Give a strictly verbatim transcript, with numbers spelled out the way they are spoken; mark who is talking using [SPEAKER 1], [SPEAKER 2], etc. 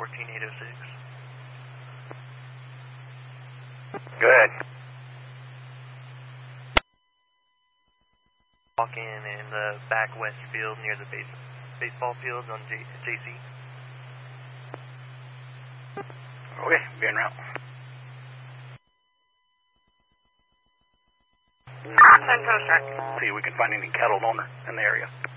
[SPEAKER 1] fourteen eight oh six.
[SPEAKER 2] Go ahead.
[SPEAKER 1] Walking in the back west field near the base, baseball fields on J, JC.
[SPEAKER 2] Okay, be en route.
[SPEAKER 3] Central Truck.
[SPEAKER 2] See if we can find any cattle owner in the area.